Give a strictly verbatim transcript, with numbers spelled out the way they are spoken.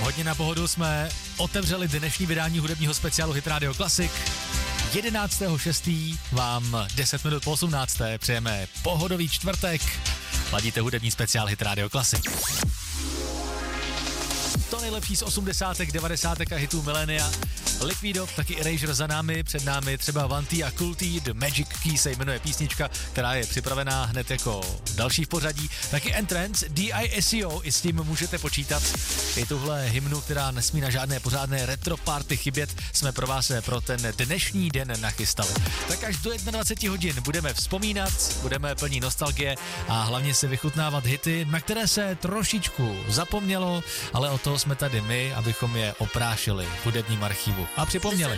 Hodně na pohodu jsme otevřeli dnešní vydání hudebního speciálu Hit Radio Classic. jedenáctého šestého vám deset minut po osmnácté přejeme pohodový čtvrtek. Ladíte hudební speciál Hit Radio Classic. To nejlepší z osmdesátek, devadesátek a hitů milénia. Liquido, taky Erasure za námi, před námi třeba Vanty a Kulty, The Magic Key se jmenuje písnička, která je připravená hned jako další v pořadí. Taky Entrance, D I S E O, i s tím můžete počítat. I tuhle hymnu, která nesmí na žádné pořádné retro party chybět, jsme pro vás pro ten dnešní den nachystali. Tak až do dvacet jedna hodin budeme vzpomínat, budeme plní nostalgie a hlavně si vychutnávat hity, na které se trošičku zapomnělo, ale o toho jsme tady my, abychom je oprášili v hudebním archivu a připomněli.